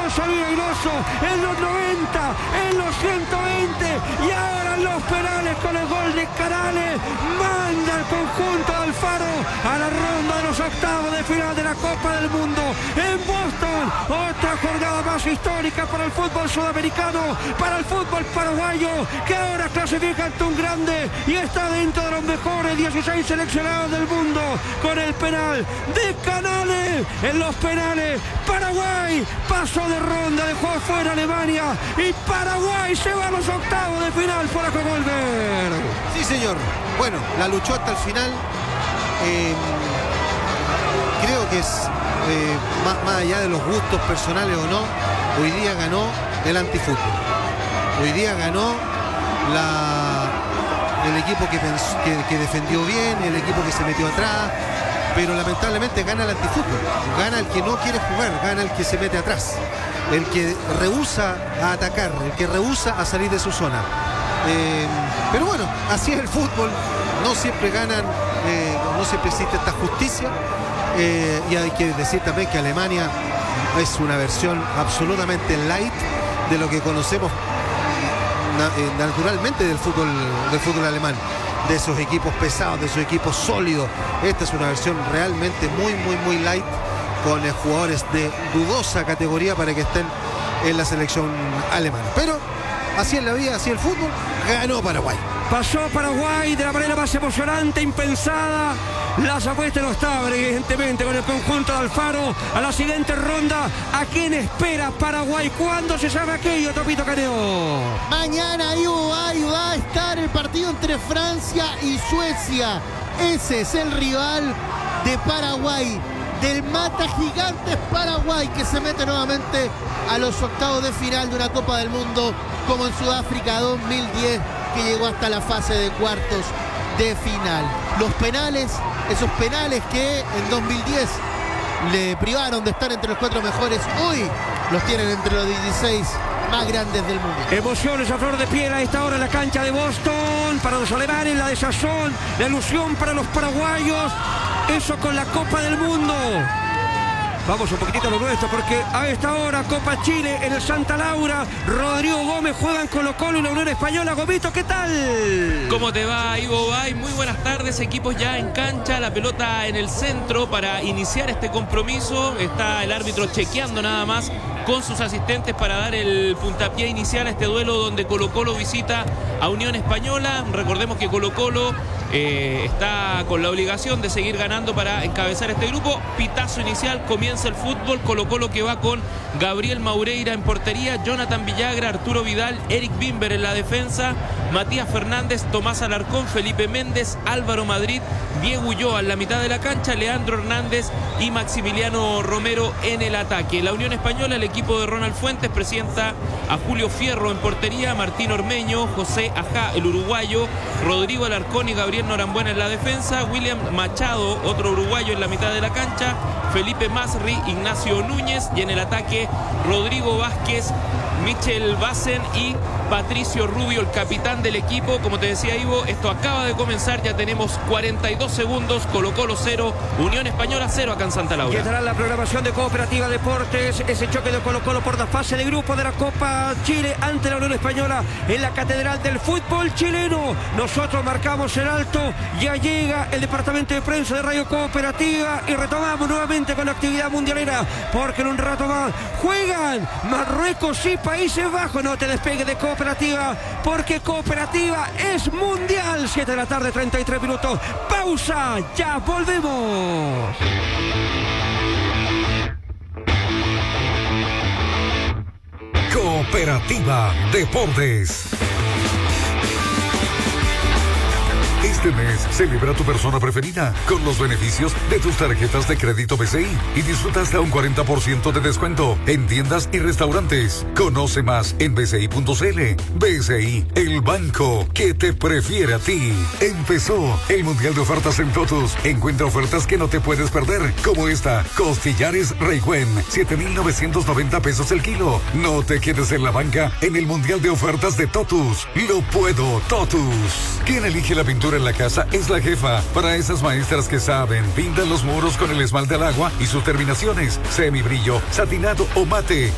sabía Grosso, en los 90, en los 120 y ahora en los penales con el gol de Canales, manda el conjunto de Alfaro a la ronda de los octavos de final de la Copa del Mundo en Boston. Otra jornada más histórica para el fútbol sudamericano, para el fútbol paraguayo, que ahora clasifica ante un grande y está dentro de los mejores 16 seleccionados del mundo con el penal de Canales. En los penales, Paraguay pasó de ronda, dejó fuera a Alemania y Paraguay se va a los octavos de final por Goldberg. Sí, señor. Bueno, la luchó hasta el final. Creo que es más allá de los gustos personales o no, hoy día ganó el antifútbol. Hoy día ganó el equipo que defendió bien, el equipo que se metió atrás, pero lamentablemente gana el antifútbol. Gana el que no quiere jugar, gana el que se mete atrás, el que rehúsa a atacar, el que rehúsa a salir de su zona. Pero bueno, así es el fútbol. No siempre ganan, no siempre existe esta justicia. Y hay que decir también que Alemania es una versión absolutamente light de lo que conocemos naturalmente del fútbol alemán, de esos equipos pesados, de esos equipos sólidos. Esta es una versión realmente muy light, con jugadores de dudosa categoría para que estén en la selección alemana. Pero así es la vida, así es el fútbol. Ganó Paraguay. Pasó Paraguay de la manera más emocionante, impensada. Las apuestas no estaban, evidentemente, con el conjunto de Alfaro a la siguiente ronda. ¿A quién espera Paraguay? ¿Cuándo se sabe aquello, Topito Caneo? Mañana ahí va a estar el partido entre Francia y Suecia. Ese es el rival de Paraguay, del Mata Gigantes Paraguay, que se mete nuevamente a los octavos de final de una Copa del Mundo, como en Sudáfrica 2010, que llegó hasta la fase de cuartos de final. Los penales, esos penales que en 2010 le privaron de estar entre los 4 mejores, hoy los tienen entre los 16 más grandes del mundo. Emociones a flor de piel a esta hora en la cancha de Boston para los alemanes, la desazón, la ilusión para los paraguayos, eso con la Copa del Mundo. Vamos un poquitito a lo nuestro, porque a esta hora Copa Chile en el Santa Laura. Rodrigo Gómez juegan Colo-Colo y la Unión Española. Gomito, ¿qué tal? ¿Cómo te va, Ivo Bay? Muy buenas tardes, equipos ya en cancha, la pelota en el centro para iniciar este compromiso. Está el árbitro chequeando nada más con sus asistentes para dar el puntapié inicial a este duelo donde Colo-Colo visita a Unión Española. Recordemos que Colo-Colo está con la obligación de seguir ganando para encabezar este grupo. Pitazo inicial, comienza el fútbol. Colo-Colo que va con Gabriel Maureira en portería, Jonathan Villagra, Arturo Vidal, Eric Bimber en la defensa, Matías Fernández, Tomás Alarcón, Felipe Méndez, Álvaro Madrid, Diego Ulloa en la mitad de la cancha, Leandro Hernández y Maximiliano Romero en el ataque. La Unión Española, el equipo de Ronald Fuentes, presenta a Julio Fierro en portería, Martín Ormeño, José Ajá, el uruguayo, Rodrigo Alarcón y Gabriel Norambuena en la defensa, William Machado, otro uruguayo en la mitad de la cancha, Felipe Masri, Ignacio Núñez, y en el ataque Rodrigo Vázquez, Michel Bassen y Patricio Rubio, el capitán del equipo. Como te decía, Ivo, esto acaba de comenzar, ya tenemos 42 segundos, Colo-Colo 0, Unión Española 0 acá en Santa Laura. Y estará la programación de Cooperativa Deportes, ese choque de Colo-Colo por la fase de grupo de la Copa Chile ante la Unión Española en la Catedral del Fútbol Chileno. Nosotros marcamos el alto, ya llega el departamento de prensa de Radio Cooperativa y retomamos nuevamente con la actividad mundialera, porque en un rato más juegan Marruecos y Países Bajos. No te despegues de Cooperativa, porque Cooperativa es mundial. 7 de la tarde, 33 minutos. Pausa, ya volvemos. Cooperativa Deportes. Este mes celebra tu persona preferida con los beneficios de tus tarjetas de crédito BCI y disfruta hasta un 40% de descuento en tiendas y restaurantes. Conoce más en bci.cl. BCI, el banco que te prefiere a ti. Empezó el Mundial de Ofertas en Totus. Encuentra ofertas que no te puedes perder, como esta: costillares Reigüen, 7,990 pesos el kilo. No te quedes en la banca en el Mundial de Ofertas de Totus. Lo puedo, Totus. ¿Quién elige la pintura en la casa? Es la jefa. Para esas maestras que saben, pintan los muros con el esmalte al agua y sus terminaciones: semibrillo, satinado o mate.